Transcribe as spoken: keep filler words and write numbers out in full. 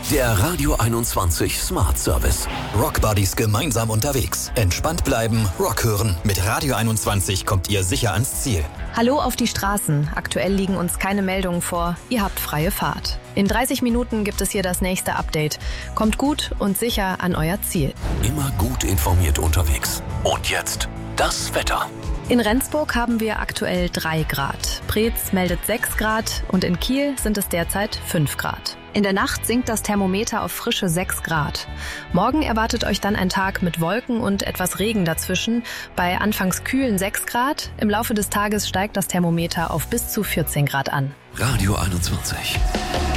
Der Radio einundzwanzig Smart Service. Rockbuddies gemeinsam unterwegs. Entspannt bleiben, Rock hören. Mit Radio einundzwanzig kommt ihr sicher ans Ziel. Hallo auf die Straßen. Aktuell liegen uns keine Meldungen vor. Ihr habt freie Fahrt. In dreißig Minuten gibt es hier das nächste Update. Kommt gut und sicher an euer Ziel. Immer gut informiert unterwegs. Und jetzt das Wetter. In Rendsburg haben wir aktuell drei Grad. Preetz meldet sechs Grad und in Kiel sind es derzeit fünf Grad. In der Nacht sinkt das Thermometer auf frische sechs Grad. Morgen erwartet euch dann ein Tag mit Wolken und etwas Regen dazwischen. Bei anfangs kühlen sechs Grad. Im Laufe des Tages steigt das Thermometer auf bis zu vierzehn Grad an. Radio einundzwanzig.